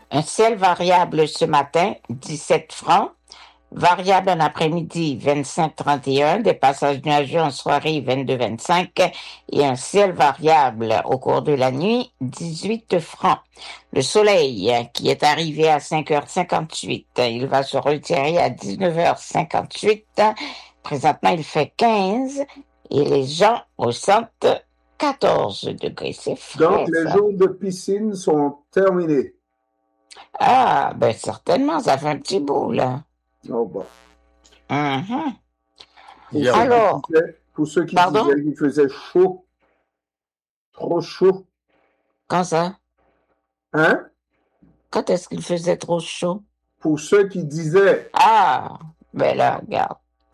Un ciel variable ce matin, 17 francs. Variable en après-midi, 25-31. Des passages nuageux en soirée, 22-25. Et un ciel variable au cours de la nuit, 18 francs. Le soleil qui est arrivé à 5h58, il va se retirer à 19h58. Présentement, il fait 15 et les gens ressentent 14 degrés. C'est frais, Donc, les ça. jours de piscine sont terminés. Ah, ben certainement, ça fait un petit bout, là. Oh, bon. Mhm. Pour Alors, pour ceux qui pardon? disaient qu'il faisait chaud, trop chaud, Quand ça? hein? Quand est-ce qu'il faisait trop chaud? Pour ceux qui disaient, Ah, ben là, regarde.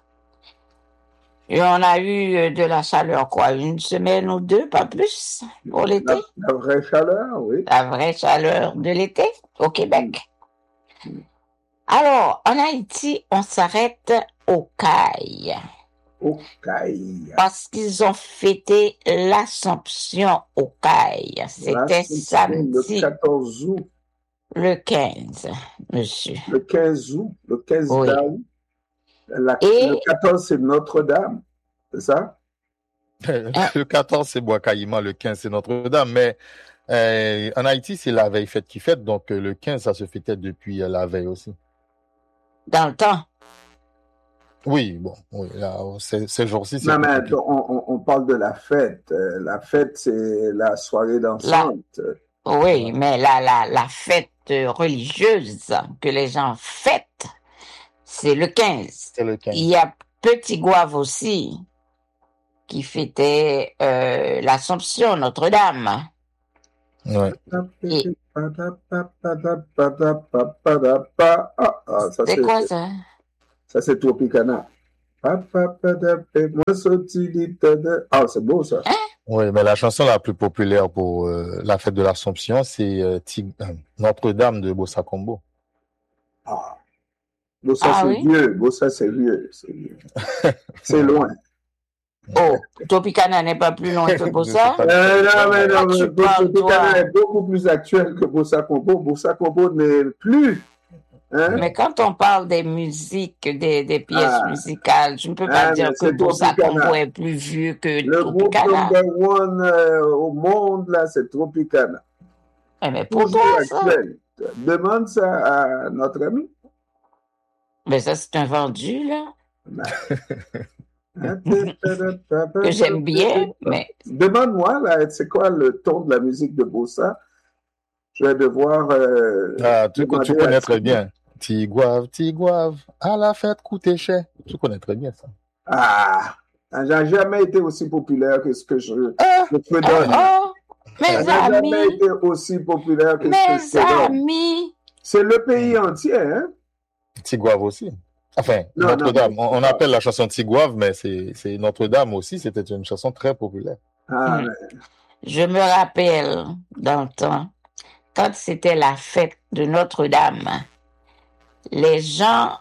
Et on a eu de la chaleur, quoi, une semaine ou deux, pas plus, pour l'été? la vraie chaleur, oui. La vraie chaleur de l'été au Québec. Alors, en Haïti, on s'arrête au Caille. Au Caille. Parce qu'ils ont fêté l'Assomption au Caille. C'était samedi. Le 14 août. Le 15, monsieur. Le 15 août, le 15 Oui. d'août. Le 14, c'est Notre-Dame, c'est ça? Le 14, c'est Bois-Caïman, le 15, c'est Notre-Dame. Mais en Haïti, c'est la veille fête qui fête, donc le 15, ça se fêtait depuis la veille aussi. Dans le temps? Oui, bon, oui, là, ces jours-ci, c'est... Non, mais on parle de la fête. La fête, c'est la soirée dansante. Oui, mais la fête religieuse que les gens fêtent, c'est le 15. C'est le 15. Il y a Petit Gouave aussi, qui fêtait l'Assomption, Notre-Dame. Ouais. C'est quoi ça? Ça, c'est Tropicana. Ah, c'est beau ça. Hein? Oui, mais la chanson la plus populaire pour la fête de l'Assomption, c'est Notre-Dame de Bossa Combo. Ah. Bossa, c'est vieux. Bossa, c'est vieux. C'est loin. Oh, Tropicana n'est pas plus loin que Bossa? Non, Tropicana est beaucoup plus actuel que Bossa Combo. Bossa Combo n'est plus. Hein? Mais quand on parle des musiques, des pièces musicales, je ne peux pas dire que Bossa Combo est plus vieux que Tropicana. Le groupe number 1 au monde, là, c'est Tropicana. Mais pourquoi ça? Demande ça à notre ami. Mais ça, c'est un vendu, là. Que j'aime bien, mais... Demande-moi, là, c'est quoi le ton de la musique de Bossa? Je vais devoir... tu connais très bien. Tigouave, à la fête coûte cher. Tu connais très bien ça. Ah, j'ai jamais été aussi populaire que ce que je peux donner. Mes amis. Jamais été aussi populaire que ce que je peux donner. Mes amis. C'est le pays entier, hein? Tigouave aussi. Enfin, Notre-Dame. On appelle la chanson Tigouave, mais c'est Notre-Dame aussi. C'était une chanson très populaire. Ah, Je me rappelle dans le temps, quand c'était la fête de Notre-Dame, les gens,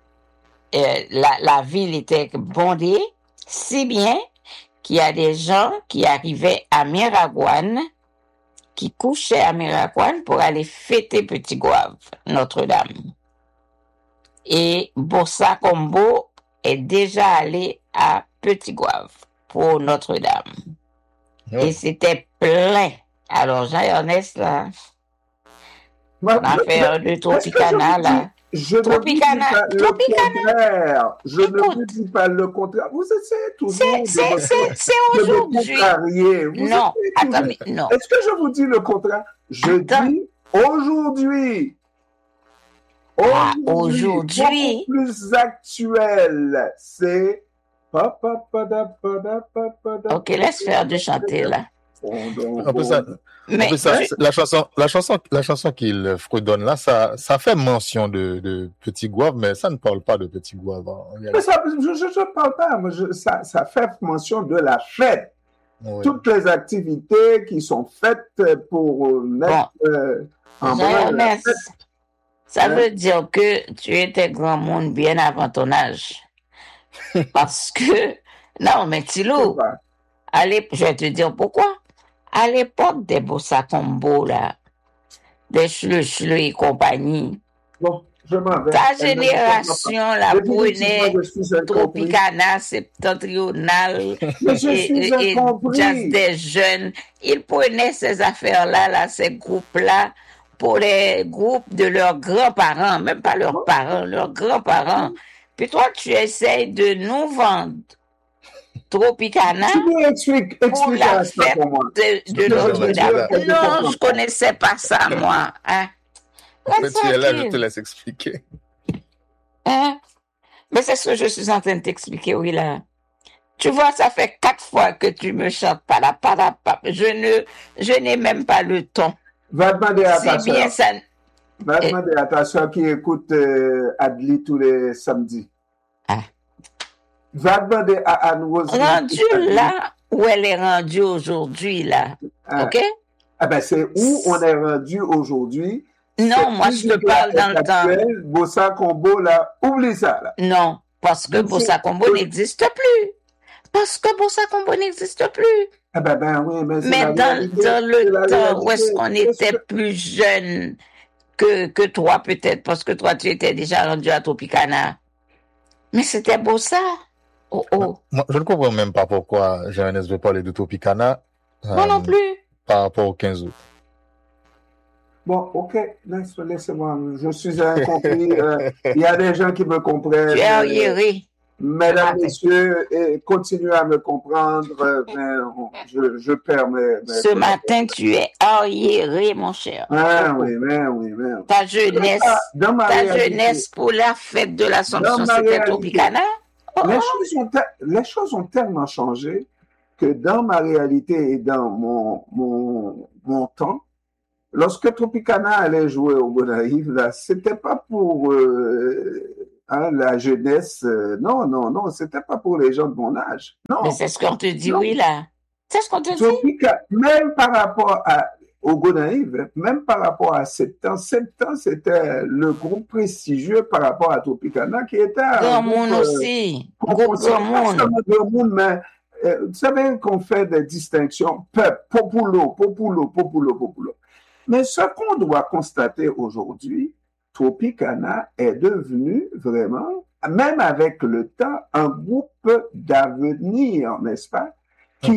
la ville était bondée, si bien qu'il y a des gens qui arrivaient à Miragouane, qui couchaient à Miragouane pour aller fêter Petit Gouave, Notre-Dame. Et Bossa Combo est déjà allé à Petit Gouave pour Notre-Dame. Et c'était plein. Alors, Jean-Ernest, là, l'affaire de Tropicana, là. Je ne vous dis pas le contraire. Je ne vous dis pas le contraire. Vous essayez toujours c'est aujourd'hui. Non, attendez, non. Est-ce que je vous dis le contraire? Je dis aujourd'hui. Aujourd'hui. Beaucoup plus actuel. C'est... Ok, laisse faire de chanter, là. La chanson qu'il fredonne là, ça fait mention de Petit Gouave, mais ça ne parle pas de Petit Gouave. Je ne parle pas, ça fait mention de la fête. Oui. Toutes les activités qui sont faites pour mettre en branle la fête. Ça veut dire que tu étais grand monde bien avant ton âge. Parce que, non, mais Tilou, je vais te dire pourquoi. À l'époque des Bossa Combo, là, des chleux et compagnie. Bon, je m'en vais. Ta génération, la prenait Tropicana, Septentrional, et Jazz des jeunes. Ils prenaient ces affaires-là, là, ces groupes-là, pour les groupes de leurs grands-parents, même pas leurs parents, leurs grands-parents. Puis toi, tu essayes de nous vendre Tropicana pour la fête de Notre-Dame. Non, je connaissais pas ça, moi. Hein? En fait, tu es là, je te laisse expliquer. Hein? Mais c'est ce que je suis en train de t'expliquer, oui, là. Tu vois, ça fait 4 fois que tu me chantes je n'ai même pas le ton. Va demander à ta soeur. Va demander à ta soeur qui écoute Adli tous les samedis. Ah. Va demander à Anne-Rose. Rendue là où elle est rendue aujourd'hui, là. Ah. OK? Ah ben, c'est où on est rendu aujourd'hui. Non, moi, je te parle dans le temps. Bossa Combo, là, oublie ça, là. Non, parce que Bossa Combo n'existe plus. Parce que Bossa Combo n'existe plus. Ah ben oui, mais dans le temps où est-ce qu'on était plus jeune que toi, peut-être, parce que toi, tu étais déjà rendu à Tropicana. Mais c'était Bossa. Oh. Moi, je ne comprends même pas pourquoi Jeunesse veut parler de Tropicana. Moi non plus. Par rapport au 15 août. Bon, ok, laissez-moi. Je suis incompris. Il y a des gens qui me comprennent. Tu es arriéré. Mesdames, messieurs, continuez à me comprendre. Mais je perds mes... Ce matin, tu es arriéré, mon cher. Ah oui. Ta jeunesse pour la fête de l'Assomption, c'était Tropicana? Les choses ont tellement changé que dans ma réalité et dans mon temps, lorsque Tropicana allait jouer au Gonaïve, là, c'était pas pour la jeunesse. Non, c'était pas pour les gens de mon âge. Non. Mais c'est ce qu'on te dit, oui, là. C'est ce qu'on te dit. Même par rapport au Gonaïve, même par rapport à Septembre, c'était le groupe prestigieux par rapport à Tropicana qui était Grand Monde aussi. Groupe Grand Monde. Mais vous savez qu'on fait des distinctions. Peuple, populo. Mais ce qu'on doit constater aujourd'hui, Tropicana est devenu vraiment, même avec le temps, un groupe d'avenir, n'est-ce pas? Qui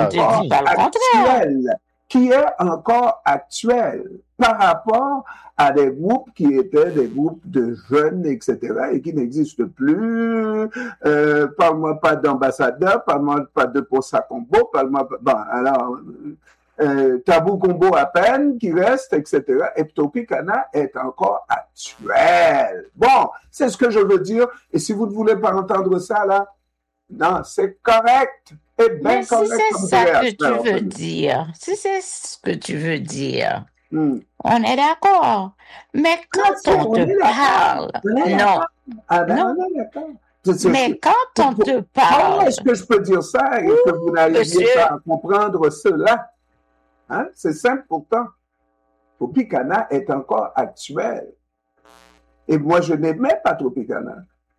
est encore actuel par rapport à des groupes qui étaient des groupes de jeunes, etc., et qui n'existent plus. Parle-moi pas d'ambassadeur, parle-moi pas de Bossa Combo, parle-moi pas... Bon, alors... Tabou Combo à peine qui reste, etc. Et Tropicana est encore actuel. Bon, c'est ce que je veux dire. Et si vous ne voulez pas entendre ça, là, non, c'est correct. Et bien correct. Si c'est ça que tu veux dire, si c'est ce que tu veux dire, on est d'accord. Mais quand on te parle, non. Mais quand on te parle... Comment est-ce que je peux dire ça et que vous n'arriviez pas à comprendre cela? Hein? C'est simple pourtant. Tropicana est encore actuel. Et moi, je n'aimais pas Tropicana.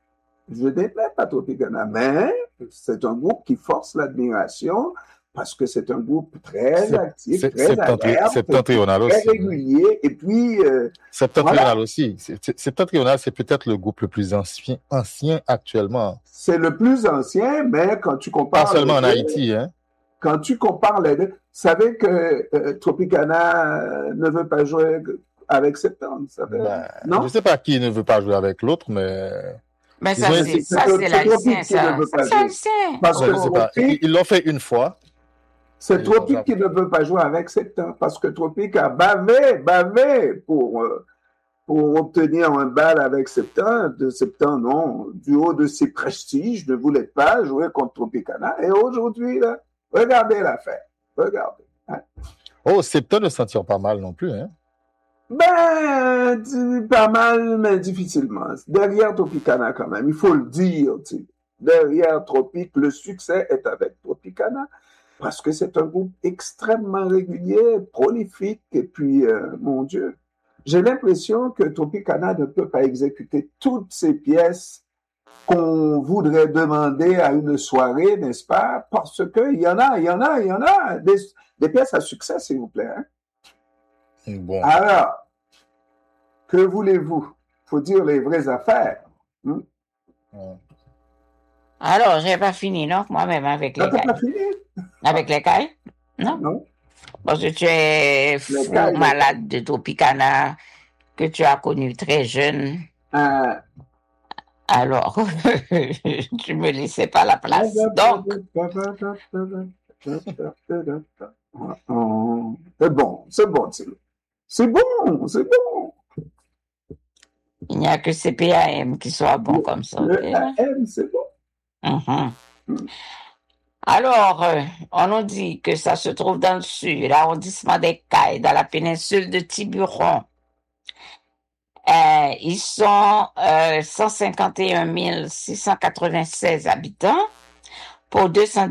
Mais c'est un groupe qui force l'admiration parce que c'est un groupe très actif, très alerte, septentrional très aussi, régulier. Et puis... septentrional aussi. Septentrional, c'est peut-être le groupe le plus ancien actuellement. C'est le plus ancien, mais quand tu compares... Pas seulement en Haïti, hein. Quand tu compares les deux, vous savez que Tropicana ne veut pas jouer avec Septembre, non? Je ne sais pas qui ne veut pas jouer avec l'autre, mais... Mais ça, c'est l'haïtien, ça. C'est l'haïtien. Parce que ils l'ont fait une fois. C'est Tropique qui ne veut pas jouer avec Septembre, parce que Tropique a bavé pour obtenir un bal avec Septembre. Septembre, non, du haut de ses prestiges, ne voulait pas jouer contre Tropicana. Et aujourd'hui, là, regardez l'affaire. Regardez. Hein. Oh, Septembre ne s'en tire pas mal non plus, hein? Pas mal, mais difficilement. Derrière Tropicana, quand même, il faut le dire. Derrière Tropique, le succès est avec Tropicana, parce que c'est un groupe extrêmement régulier, prolifique, et puis, mon Dieu, j'ai l'impression que Tropicana ne peut pas exécuter toutes ces pièces qu'on voudrait demander à une soirée, n'est-ce pas? Parce qu'il y en a des pièces à succès, s'il vous plaît. Hein? Bon. Alors, Que voulez-vous? Faut dire les vraies affaires. Alors, j'ai pas fini, non? Moi-même avec les T'as pas cailles. fini? Avec les cailles? Non? Non? Parce que tu es fou, cailles, malade de Tropicana, que tu as connu très jeune. Alors, tu me laissais pas la place. Donc, c'est bon, c'est bon. Il n'y a que CPAM qui soit bon comme ça. Le AM, c'est bon. Alors, on nous dit que ça se trouve dans le sud, l'arrondissement des Cayes, dans la péninsule de Tiburon. Ils sont 151 696 habitants pour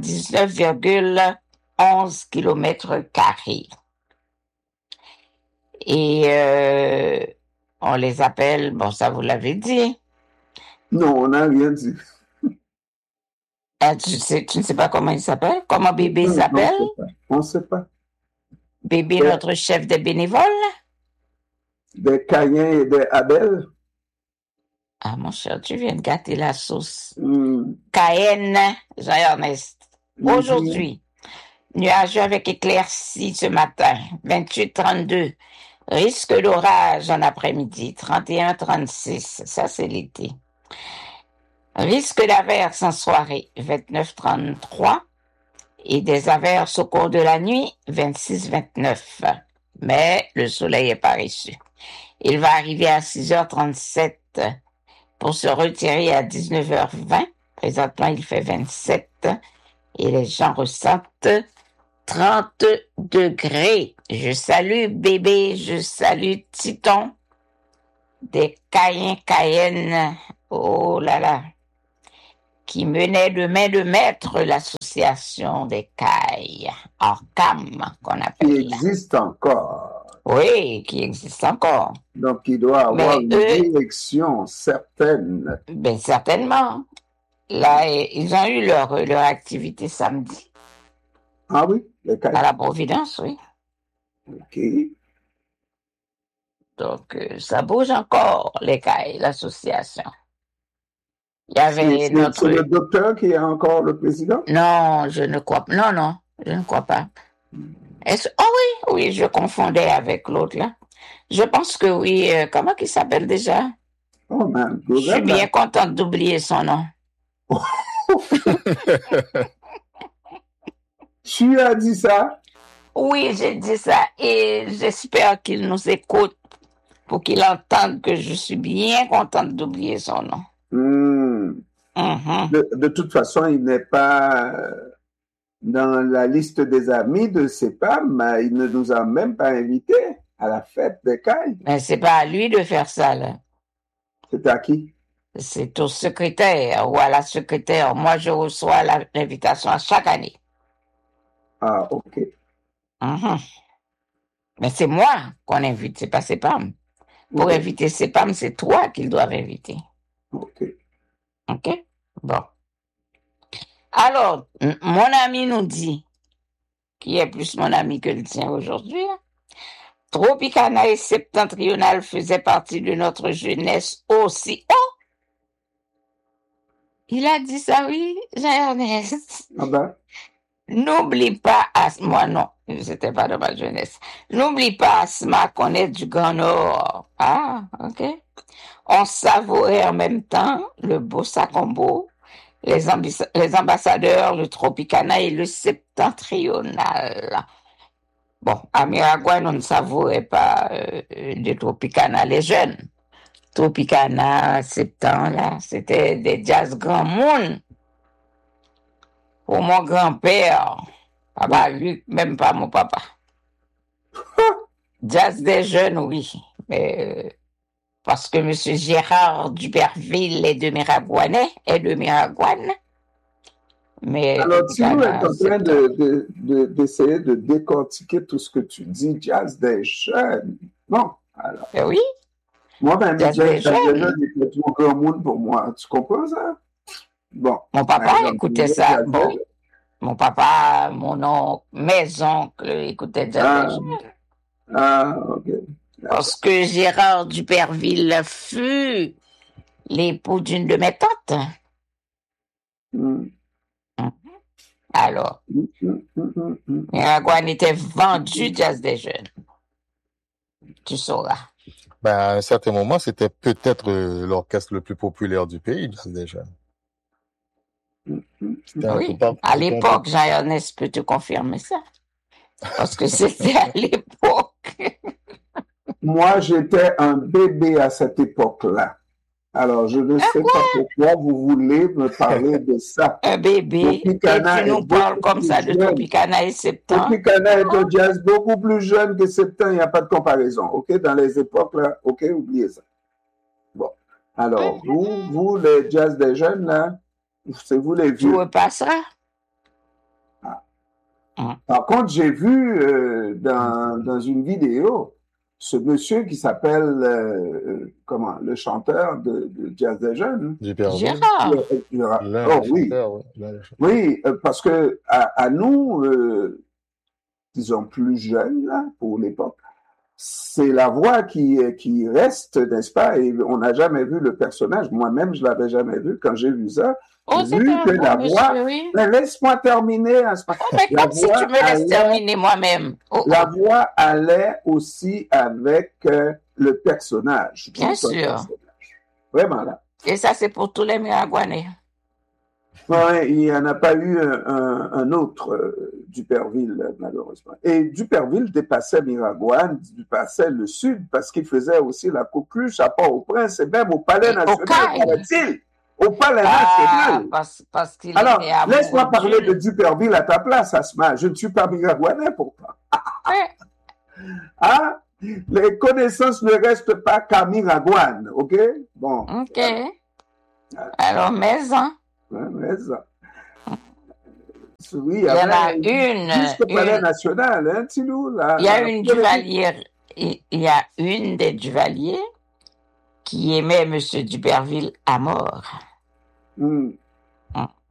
219,11 km². Et on les appelle, bon, ça vous l'avez dit. Non, on n'a rien dit. Tu ne sais pas comment il s'appelle? Comment bébé s'appelle? On ne sait pas. Bébé, notre chef des bénévoles? Des Caïens et des Abel? Ah, mon cher, tu viens de gâter la sauce. Caïn, Jean-Ernest. Aujourd'hui, nuageux avec éclaircies ce matin, 28-32. Risque d'orage en après-midi, 31-36. Ça, c'est l'été. Risque d'averses en soirée, 29-33. Et des averses au cours de la nuit, 26-29. Mais le soleil est paresseux. Il va arriver à 6h37 pour se retirer à 19h20. Présentement, il fait 27 et les gens ressentent 30 degrés. Je salue bébé, je salue Titon, des Cayennes, oh là là, qui menait de main de maître l'association des cailles, Orcam, qu'on appelle. Qui existe encore. Oui, qui existe encore. Donc, il doit avoir une direction certaine. Ben, certainement. Là, ils ont eu leur activité samedi. Ah oui? Les cailles. À la Providence, oui. OK. Donc, ça bouge encore, les cailles, l'association. Il y avait C'est le docteur qui est encore le président? Non, je ne crois pas. Non, je ne crois pas. Oh oui, je confondais avec l'autre là. Je pense que oui. Comment il s'appelle déjà? Oh man, je suis bien contente d'oublier son nom. Tu as dit ça? Oui, j'ai dit ça et j'espère qu'il nous écoute pour qu'il entende que je suis bien contente d'oublier son nom. De toute façon, il n'est pas dans la liste des amis de CEPAM. Il ne nous a même pas invités à la fête des cailles. Mais c'est pas à lui de faire ça, là. C'est à qui? C'est au secrétaire ou à la secrétaire. Moi, je reçois l'invitation à chaque année. Ah, OK. Mais c'est moi qu'on invite, c'est pas CEPAM. Pour inviter CEPAM, c'est toi qu'ils doivent inviter. OK. OK? Bon. Alors, mon ami nous dit, qui est plus mon ami que le tien aujourd'hui, Tropicana et Septentrional faisaient partie de notre jeunesse aussi. Oh! Il a dit ça, oui, Jean-Ernest. Ah ben? N'oublie pas, moi non, c'était pas de ma jeunesse. N'oublie pas, Asma, qu'on est du Grand Nord. Ah, OK. On savourait en même temps le beau Sacombo, les ambassadeurs, le Tropicana et le Septentrional. Bon, à Miragouane, on ne savourait pas de Tropicana, les jeunes. Tropicana, Septembre, là, c'était des jazz grand monde. Pour mon grand-père, papa Luc, même pas mon papa. Jazz des jeunes, oui. Mais, parce que M. Gérard Duberville est de Miragouane. Mais alors, tu es en train d'essayer de décortiquer tout ce que tu dis, jazz des jeunes. Bon, alors. Oui. Moi-même, jazz des jeunes était tout grand monde pour moi. Tu comprends ça? Bon. Mon papa écoutait ça. Bon. Mon papa, mon oncle, mes oncles écoutaient jazz des jeunes. Ah, OK. Parce lorsque Gérard Duperville fut l'époux d'une de mes tantes. Mm. Alors, Miragouane était vendu jazz des jeunes. Tu sauras. Ben, à un certain moment, c'était peut-être l'orchestre le plus populaire du pays, Jazz des Jeunes. Oui, à l'époque, Jean-Ernest peut te confirmer ça. Parce que c'était à l'époque. Moi, j'étais un bébé à cette époque-là. Alors, je ne sais pas pourquoi vous voulez me parler de ça. Un bébé, et tu nous parles comme ça de Tropicana et Septembre. Tropicana est un jazz beaucoup plus jeune que Septembre, il n'y a pas de comparaison. OK, dans les époques là, OK, oubliez ça. Bon. Alors, vous, les jazz des jeunes là, c'est vous les vieux. Tu repasseras. Par contre, j'ai vu dans une vidéo ce monsieur qui s'appelle le chanteur de Jazz des Jeunes. Gérard. Oh oui. Oui, parce que à nous, disons plus jeunes là, pour l'époque, c'est la voix qui reste, n'est-ce pas? Et on n'a jamais vu le personnage. Moi-même, je l'avais jamais vu. Quand j'ai vu ça, j'ai vu que la voix. Oui. Mais laisse-moi terminer. Mais comme si tu me laisses terminer moi-même. La voix allait aussi avec le personnage. Bien sûr. Vraiment là. Et ça, c'est pour tous les Miragouanais. Oui, il n'y en a pas eu un autre Duperville, malheureusement. Et Duperville dépassait Miragouane, dépassait le Sud, parce qu'il faisait aussi la coqueluche à Port-au-Prince et même au Palais National. Au Palais National. Parce qu'il Alors, laisse-moi parler de Duperville à ta place, Asma. Je ne suis pas Miragouanais pourtant. Ah, les connaissances ne restent pas qu'à Miragouane, ok? Bon. Ok. Alors, mais-en. Oui, il y en a une. Jusqu'au Palais National, hein, Tilou, là. Il y a une Duvalier. Il y a une des Duvaliers qui aimait M. Duperville à mort.